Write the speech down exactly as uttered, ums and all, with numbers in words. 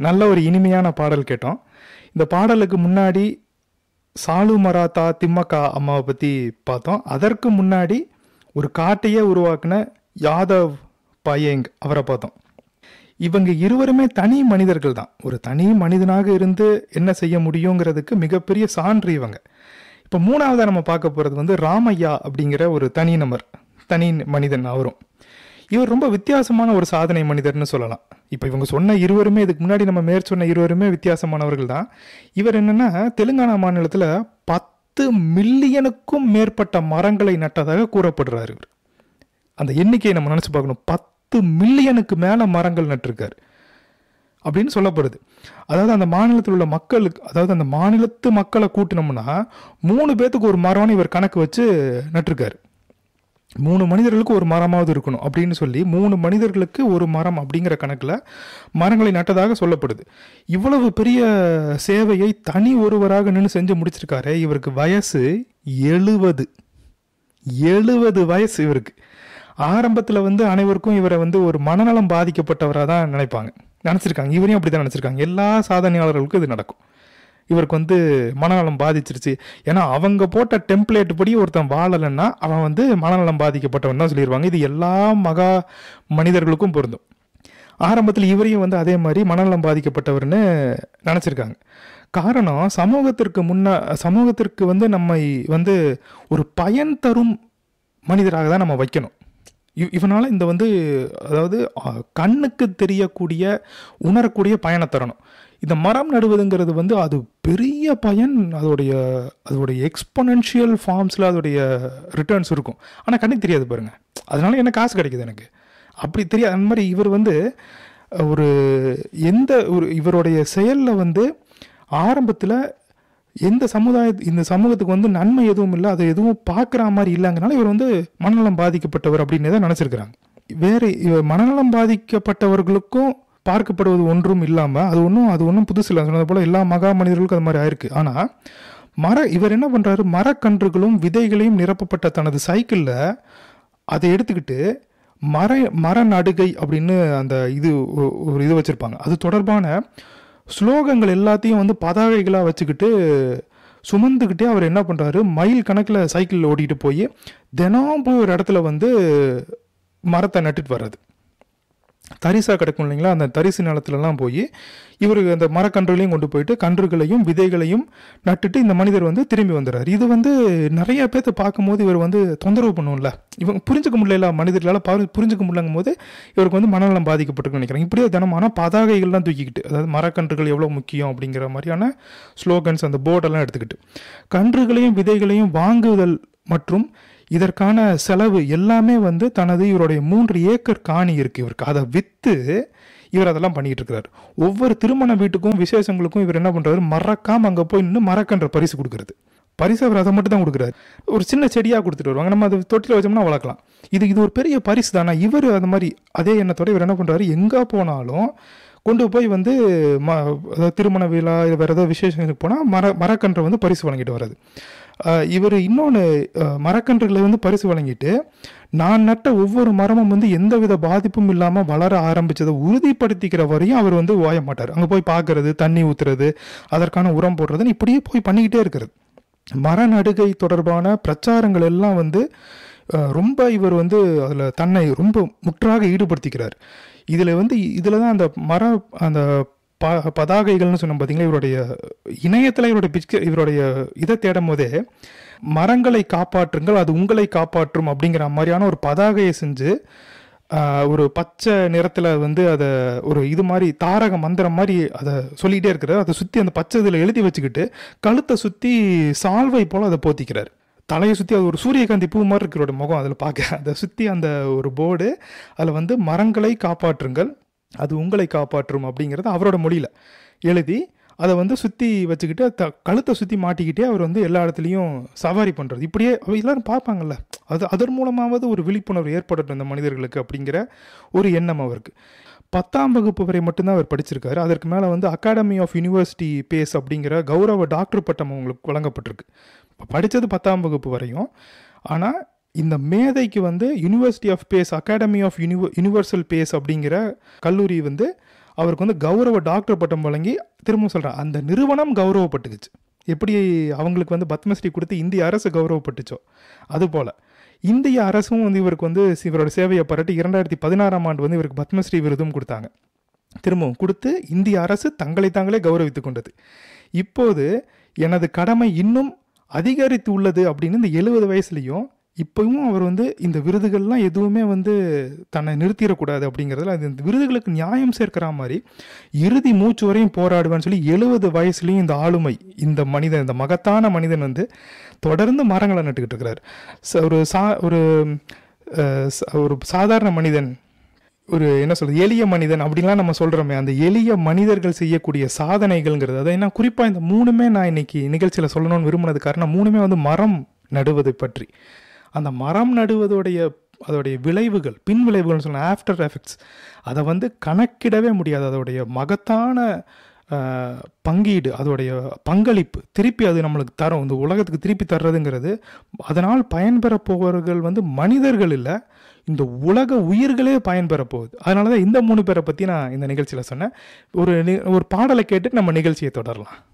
நல்ல ஒரு இனிமையான பாடல் கேட்டோம். இந்த பாடலுக்கு முன்னாடி சாலு மராத்தா திம்மக்கா அம்மாவை பற்றி பார்த்தோம். அதற்கு முன்னாடி ஒரு காட்டையே உருவாக்குன யாதவ் பயேங் அவரை பார்த்தோம். இவங்க இருவருமே தனி மனிதர்கள் தான். ஒரு தனி மனிதனாக இருந்து என்ன செய்ய முடியுங்கிறதுக்கு மிகப்பெரிய சான்று இவங்க. இப்போ மூணாவதாக நம்ம பார்க்க போகிறது வந்து ராமையா அப்படிங்கிற ஒரு தனி நபர், தனி மனிதன். அவரும் இவர் ரொம்ப வித்தியாசமான ஒரு சாதனை மனிதர்னு சொல்லலாம். இப்போ இவங்க சொன்ன இருவருமே, இதுக்கு முன்னாடி நம்ம மேற் சொன்ன இருவருமே வித்தியாசமானவர்கள் தான். இவர் என்னன்னா தெலுங்கானா மாநிலத்தில் பத்து மில்லியனுக்கும் மேற்பட்ட மரங்களை நட்டதாக கூறப்படுறாரு. இவர் அந்த எண்ணிக்கையை நம்ம நினச்சி பார்க்கணும். பத்து மில்லியனுக்கு மேலே மரங்கள் நட்டிருக்காரு அப்படின்னு சொல்லப்படுது. அதாவது அந்த மாநிலத்தில் உள்ள மக்களுக்கு, அதாவது அந்த மாநிலத்து மக்களை கூட்டினோம்னா மூணு பேத்துக்கு ஒரு மரம்னு இவர் கணக்கு வச்சு நட்டிருக்காரு. மூணு மனிதர்களுக்கு ஒரு மரமாவது இருக்கணும் அப்படின்னு சொல்லி மூணு மனிதர்களுக்கு ஒரு மரம் அப்படிங்கிற கணக்கில் மரங்களை நட்டதாக சொல்லப்படுது. இவ்வளவு பெரிய சேவையை தனி ஒருவராக நின்று செஞ்சு முடிச்சிருக்காரு. இவருக்கு வயசு எழுபது எழுபது வயசு இவருக்கு. ஆரம்பத்தில் வந்து அனைவருக்கும் இவரை வந்து ஒரு மனநலம் பாதிக்கப்பட்டவராக தான் நினைப்பாங்க, நினச்சிருக்காங்க. இவரையும் அப்படி தான் நினச்சிருக்காங்க. எல்லா சாதனையாளர்களுக்கும் இது நடக்கும். இவருக்கு வந்து மனநலம் பாதிச்சிருச்சு. ஏன்னா அவங்க போட்ட டெம்ப்ளேட் படி ஒருத்தன் வாழலைன்னா அவன் வந்து மனநலம் பாதிக்கப்பட்டவன் தான் சொல்லிடுவாங்க. இது எல்லா மகா மனிதர்களுக்கும் பொருந்தும். ஆரம்பத்தில் இவரையும் வந்து அதே மாதிரி மனநலம் பாதிக்கப்பட்டவர்னு நினச்சிருக்காங்க. காரணம், சமூகத்திற்கு முன்ன சமூகத்திற்கு வந்து நம்மை வந்து ஒரு பயன் தரும் மனிதராக தான் நம்ம வைக்கணும். இவ் இவனால் இந்த வந்து அதாவது கண்ணுக்கு தெரியக்கூடிய உணரக்கூடிய பயனை தரணும். இந்த மரம் நடுவதுங்கிறது வந்து அது பெரிய பயன், அதோடைய அதோடைய எக்ஸ்பொனென்ஷியல் ஃபார்ம்ஸில் அதோடைய ரிட்டர்ன்ஸ் இருக்கும். ஆனால் கண்ணுக்கு தெரியாது பாருங்கள். அதனால என்ன காசு கிடைக்குது எனக்கு அப்படி தெரியாது. அந்த மாதிரி இவர் வந்து ஒரு எந்த ஒரு இவருடைய செயலில் வந்து ஆரம்பத்தில் எந்த சமுதாய இந்த சமூகத்துக்கு வந்து நன்மை எதுவும் இல்லை, அது எதுவும் பார்க்குற மாதிரி இல்லைங்கனால இவர் வந்து மனநலம் பாதிக்கப்பட்டவர் அப்படின்னு தான் நினச்சிருக்கிறாங்க. வேறு மனநலம் பாதிக்கப்பட்டவர்களுக்கும் பார்க்கப்படுவது ஒன்றும் இல்லாமல் அது ஒன்றும் அது ஒன்றும் புதுசு இல்லை. சொன்னது போல் எல்லா மகா மனிதர்களுக்கும் அது மாதிரி ஆயிருக்கு. ஆனால் மர இவர் என்ன பண்ணுறாரு, மரக்கன்றுகளும் விதைகளையும் நிரப்பப்பட்ட தனது சைக்கிளில் அதை எடுத்துக்கிட்டு மர மர நடுகை அப்படின்னு அந்த இது ஒரு இது வச்சுருப்பாங்க. அது தொடர்பான ஸ்லோகங்கள் எல்லாத்தையும் வந்து பதாகைகளாக வச்சுக்கிட்டு சுமந்துக்கிட்டே அவர் என்ன பண்ணுறாரு, மைல் கணக்கில் சைக்கிள் ஓட்டிகிட்டு போய் தினம் போய் ஒரு இடத்துல வந்து மரத்தை நட்டுட்டு வர்றது. தரிசாக கிடக்கும் இல்லைங்களா, அந்த தரிசு நிலத்துலலாம் போய் இவர் அந்த மரக்கன்றுகளையும் கொண்டு போயிட்டு கன்றுகளையும் விதைகளையும் நட்டுட்டு இந்த மனிதர் வந்து திரும்பி வந்துடுறாரு. இது வந்து நிறைய பேர்த்த பார்க்கும்போது இவர் வந்து தொந்தரவு பண்ணும்ல, இவங்க புரிஞ்சுக்க முடியல, மனிதர்களால் பாரு புரிஞ்சுக்க முடியலங்கும் போது இவருக்கு வந்து மனநலம் பாதிக்கப்பட்டிருக்குன்னு நினைக்கிறேன். இப்படியே தினமான பதாகைகள்லாம் தூக்கிக்கிட்டு, அதாவது மரக்கன்றுகள் எவ்வளோ முக்கியம் அப்படிங்கிற மாதிரியான ஸ்லோகன்ஸ் அந்த போர்டெல்லாம் எடுத்துக்கிட்டு கன்றுகளையும் விதைகளையும் வாங்குதல் மற்றும் இதற்கான செலவு எல்லாமே வந்து தனது இவருடைய மூன்று ஏக்கர் காணி இருக்குது இவருக்கு, அதை விற்று இவர் அதெல்லாம் பண்ணிகிட்டு இருக்கிறார். ஒவ்வொரு திருமண வீட்டுக்கும் விசேஷங்களுக்கும் இவர் என்ன பண்ணுறாரு, மறக்காமல் அங்கே போய் நின்று மரக்கன்ற பரிசு கொடுக்குறது. பரிசு அவர் அதை மட்டும் தான் கொடுக்குறாரு. ஒரு சின்ன செடியாக கொடுத்துட்டு வருவாங்க, நம்ம அதை தொட்டில் வச்சோம்னா வளர்க்கலாம். இது இது ஒரு பெரிய பரிசு தானே. இவர் அந்த மாதிரி அதே எண்ணத்தோடு இவர் என்ன பண்ணுறாரு, எங்கே போனாலும் கொண்டு போய் வந்து ம அதாவது திருமண விழா இல்லை வேறு ஏதாவது விசேஷங்களுக்கு போனால் மர மரக்கன்றை வந்து பரிசு வழங்கிட்டு வர்றது. இவர் இன்னொன்று மரக்கன்றுகளை வந்து பரிசு வழங்கிட்டு நான் நட்ட ஒவ்வொரு மரமும் வந்து எந்தவித பாதிப்பும் இல்லாமல் வளர ஆரம்பித்ததை உறுதிப்படுத்திக்கிற வரையும் அவர் வந்து ஓய மாட்டார். அங்கே போய் பார்க்கறது, தண்ணி ஊற்றுறது, அதற்கான உரம் போடுறதுன்னு இப்படியே போய் பண்ணிக்கிட்டே இருக்கிறது. மர நடுகை தொடர்பான பிரச்சாரங்கள் எல்லாம் வந்து ரொம்ப இவர் வந்து அதில் தன்னை ரொம்ப முற்றாக ஈடுபடுத்திக்கிறார். இதில் வந்து இதில் தான் அந்த மர அந்த ப பதாகைகள்னு சொன்னோம் பார்த்தீங்களா, இவருடைய இணையத்தில் இவருடைய பிக்சர் இவருடைய இதை தேடும் போதே மரங்களை காப்பாற்றுங்கள் அது உங்களை காப்பாற்றும் அப்படிங்கிற மாதிரியான ஒரு பதாகையை செஞ்சு ஒரு பச்சை நிறத்தில் வந்து அதை ஒரு இது மாதிரி தாரக மந்திரம் மாதிரி அதை சொல்லிகிட்டே இருக்கிறார். அதை சுற்றி அந்த பச்சை இதில் எழுதி வச்சுக்கிட்டு கழுத்தை சுற்றி சால்வை போல் அதை போத்திக்கிறார். தலையை சுற்றி அது ஒரு சூரியகாந்தி பூ மாதிரி இருக்கிறோட முகம் அதில் பார்க்க, அதை சுற்றி அந்த ஒரு போர்டு அதில் வந்து மரங்களை காப்பாற்றுங்கள் அது உங்களை காப்பாற்றும் அப்படிங்கிறது அவரோட மொழியில் எழுதி அதை வந்து சுற்றி வச்சுக்கிட்டு த கழுத்தை சுற்றி மாட்டிக்கிட்டே அவர் வந்து எல்லா இடத்துலையும் சவாரி பண்ணுறது. இப்படியே எல்லோரும் பார்ப்பாங்கல்ல, அது அதன் மூலமாவது ஒரு விழிப்புணர்வு ஏற்படட்டும் இந்த மனிதர்களுக்கு அப்படிங்கிற ஒரு எண்ணம் அவருக்கு. பத்தாம் வகுப்பு வரை மட்டும்தான் அவர் படிச்சிருக்காரு. அதற்கு மேலே வந்து அகாடமி ஆஃப் யூனிவர்சிட்டி பேஸ் அப்படிங்கிற கௌரவ டாக்டர் பட்டம் அவங்களுக்கு வழங்கப்பட்டிருக்கு. இப்போ படித்தது பத்தாம் வகுப்பு வரையும். ஆனால் இந்த மேதைக்கு வந்து university of base academy of யூனிவ universal base அப்படிங்கிற கல்லூரி வந்து அவருக்கு வந்து கௌரவ டாக்டர் பட்டம் வழங்கி, திரும்ப சொல்கிறேன், அந்த நிறுவனம் கௌரவப்பட்டுக்குச்சு. எப்படி அவங்களுக்கு வந்து பத்மஸ்ரீ கொடுத்து இந்திய அரசு கௌரவப்பட்டுச்சோ அதுபோல் இந்திய அரசும் வந்து இவருக்கு வந்து இவரோட சேவையை பாராட்டி இரண்டாயிரத்தி பதினாறாம் ஆண்டு வந்து இவருக்கு பத்மஸ்ரீ விருதும் கொடுத்தாங்க. திரும்பவும் கொடுத்து இந்திய அரசு தங்களை தாங்களே கௌரவித்து கொண்டது. இப்போது எனது கடமை இன்னும் அதிகரித்து உள்ளது அப்படின்னு இந்த எழுபது வயசுலேயும் இப்போவும் அவர் வந்து இந்த விருதுகள்லாம் எதுவுமே வந்து தன்னை நிறுத்திடக்கூடாது அப்படிங்கிறதுல அது இந்த விருதுகளுக்கு நியாயம் சேர்க்கிற மாதிரி இறுதி மூச்சு வரையும் போராடுவேன்னு சொல்லி எழுபது வயசுலேயும் இந்த ஆளுமை, இந்த மனிதன், இந்த மகத்தான மனிதன் வந்து தொடர்ந்து மரங்களை நட்டுக்கிட்டு இருக்கிறார். ஒரு சா ஒரு ஒரு சாதாரண மனிதன், ஒரு என்ன சொல்கிறது, எளிய மனிதன் அப்படின்லாம் நம்ம சொல்கிறோமே, அந்த எளிய மனிதர்கள் செய்யக்கூடிய சாதனைகள்ங்கிறது, அதை என்ன குறிப்பாக இந்த மூணுமே நான் இன்னைக்கு நிகழ்ச்சியில் சொல்லணும்னு விரும்பினது காரணம் மூணுமே வந்து மரம் நடுவதை பற்றி. அந்த மரம் நடுவதோடைய அதோடைய விளைவுகள், பின் விளைவுகள்னு சொன்ன ஆஃப்டர் எஃபெக்ட்ஸ், அதை வந்து கணக்கிடவே முடியாது. அதோடைய மகத்தான பங்கீடு, அதோடைய பங்களிப்பு திருப்பி அது நம்மளுக்கு தரும், இந்த உலகத்துக்கு திருப்பி தர்றதுங்கிறது. அதனால் பயன்பெற போவர்கள் வந்து மனிதர்கள் இல்லை, இந்த உலக உயிர்களே பயன்பெற போகுது. அதனால தான் இந்த மூணு பேரை பற்றி நான் இந்த நிகழ்ச்சியில் சொன்னேன். ஒரு ஒரு பாடலை கேட்டு நம்ம நிகழ்ச்சியை தொடரலாம்.